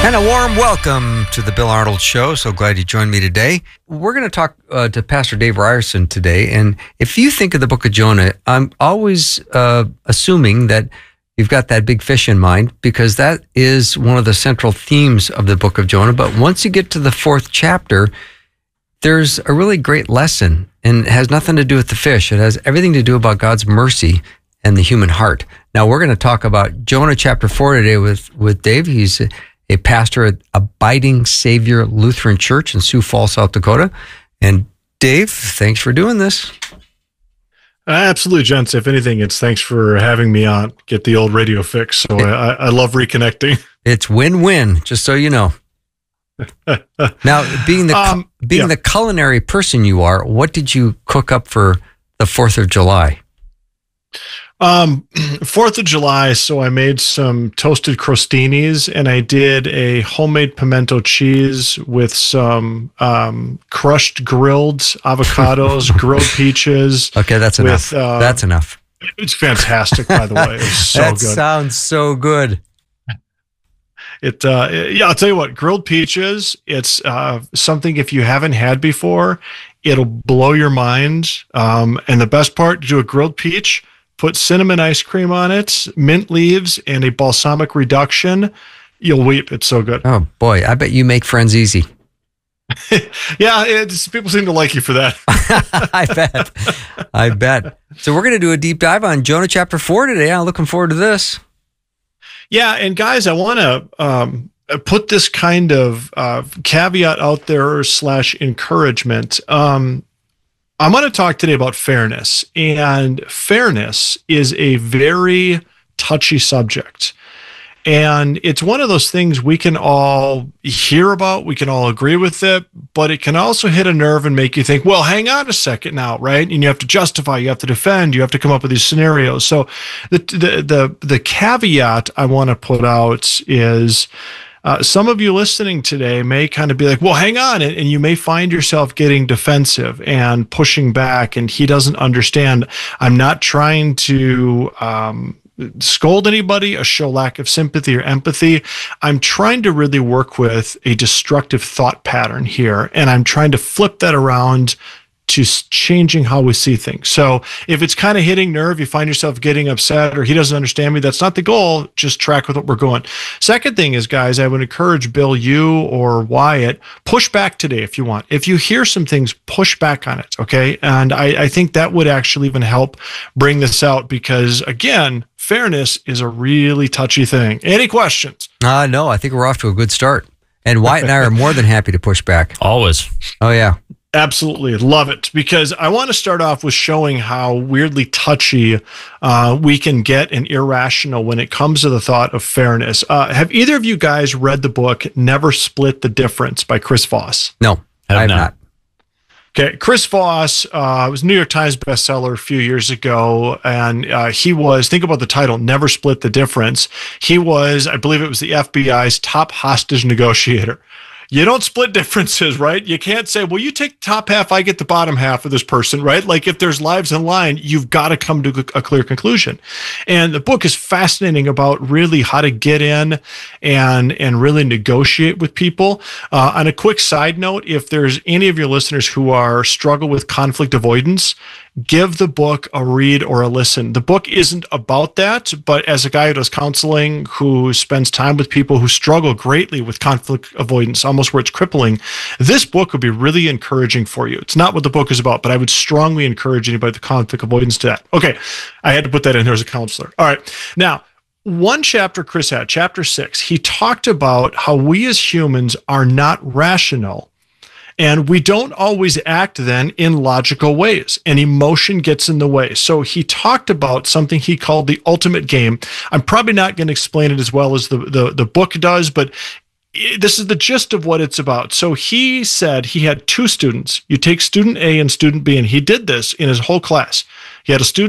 And a warm welcome to the Bill Arnold Show. So glad you joined me today. We're going to talk to Pastor Dave Ryerson today. And if you think of the book of Jonah, I'm always assuming that you've got that big fish in mind, because that is one of the central themes of the book of Jonah. But once you get to the fourth chapter, there's a really great lesson, and it has nothing to do with the fish. It has everything to do about God's mercy and the human heart. Now, we're going to talk about Jonah chapter 4 today with Dave. He's a pastor at Abiding Savior Lutheran Church in Sioux Falls, South Dakota. And Dave, thanks for doing this. Absolutely, gents. If anything, it's thanks for having me on. Get the old radio fix. So I love reconnecting. It's win-win, just so you know. Now, being the culinary person you are, what did you cook up for the 4th of July? 4th of July, so I made some toasted crostinis, and I did a homemade pimento cheese with some crushed grilled avocados, grilled peaches. Okay, that's enough. That's enough. It's fantastic, by the way. It was so that good. Sounds so good. I'll tell you what, grilled peaches, it's something if you haven't had before, it'll blow your mind. And the best part, do a grilled peach, put cinnamon ice cream on it, mint leaves, and a balsamic reduction. You'll weep. It's so good. Oh, boy. I bet you make friends easy. Yeah, people seem to like you for that. I bet. So we're going to do a deep dive on Jonah chapter 4 today. I'm looking forward to this. Yeah, and guys, I want to put this kind of caveat out there / encouragement. I'm going to talk today about fairness, and fairness is a very touchy subject. And it's one of those things we can all hear about, we can all agree with it, but it can also hit a nerve and make you think, well, hang on a second now, right? And you have to justify, you have to defend, you have to come up with these scenarios. So the caveat I want to put out is, some of you listening today may kind of be like, well, hang on. And you may find yourself getting defensive and pushing back, and he doesn't understand. I'm not trying to scold anybody or show lack of sympathy or empathy. I'm trying to really work with a destructive thought pattern here, and I'm trying to flip that around to changing how we see things. So if it's kind of hitting nerve, you find yourself getting upset or he doesn't understand me, that's not the goal. Just track with what we're going. Second thing is, guys, I would encourage Bill, you or Wyatt, push back today if you want. If you hear some things, push back on it, okay? And I think that would actually even help bring this out because, again, fairness is a really touchy thing. Any questions? No, I think we're off to a good start. And Wyatt and I are more than happy to push back. Always. Oh, yeah. Absolutely. Love it. Because I want to start off with showing how weirdly touchy we can get and irrational when it comes to the thought of fairness. Have either of you guys read the book Never Split the Difference by Chris Voss? No, I have not. Okay, Chris Voss was a New York Times bestseller a few years ago, and he was, think about the title, Never Split the Difference. He was, I believe it was the FBI's top hostage negotiator. You don't split differences, right? You can't say, well, you take the top half, I get the bottom half of this person, right? Like if there's lives in line, you've got to come to a clear conclusion. And the book is fascinating about really how to get in and really negotiate with people. On a quick side note, if there's any of your listeners who struggle with conflict avoidance, give the book a read or a listen. The book isn't about that, but as a guy who does counseling, who spends time with people who struggle greatly with conflict avoidance, almost where it's crippling, this book would be really encouraging for you. It's not what the book is about, but I would strongly encourage anybody with conflict avoidance to that. Okay, I had to put that in there as a counselor. All right, now, one chapter Chris had, chapter 6, he talked about how we as humans are not rational. And we don't always act then in logical ways, and emotion gets in the way. So he talked about something he called the ultimate game. I'm probably not going to explain it as well as the book does, but this is the gist of what it's about. So he said he had two students. You take student A and student B, and he did this in his whole class. He had a student